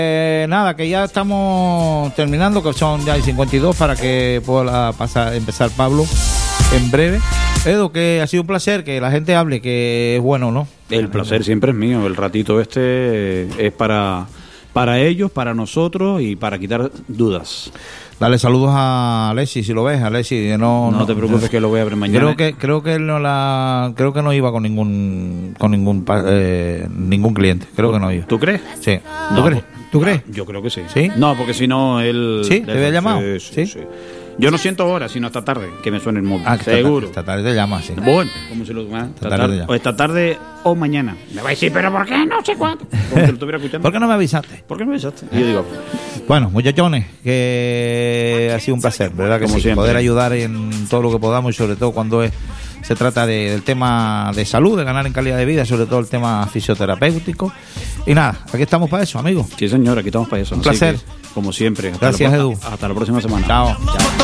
Nada, que ya estamos terminando, que son ya 52 para que pueda empezar Pablo en breve. Edu, que ha sido un placer que la gente hable, que es bueno, ¿no? El placer siempre es mío. El ratito este es para ellos, para nosotros y para quitar dudas. Dale saludos a Alexis, si lo ves, Alexis. No te preocupes, que lo voy a ver mañana. Creo que no iba con ningún cliente. Creo que no iba. ¿Tú crees? Sí. No, ¿Tú crees? Yo creo que sí. ¿Sí? No, porque si no él... ¿Sí? ¿Te había llamado? Sí. Yo no siento ahora, sino hasta tarde, que me suene el móvil. Seguro. Esta tarde te llama, sí. Bueno, como si lo esta tarde o mañana. Me va a decir, pero ¿por qué? No sé cuánto. Como si lo estuviera escuchando. ¿Por qué no me avisaste? Y yo digo... Bueno, muchachones, que ha sido un placer, ¿verdad? Que como sí, siempre. Poder ayudar en todo lo que podamos y sobre todo cuando se trata del tema de salud, de ganar en calidad de vida, sobre todo el tema fisioterapéutico. Y nada, aquí estamos para eso, amigos. Sí, señor, aquí estamos para eso. Un placer. Como siempre. Gracias, Edu. Hasta la próxima semana. Chao.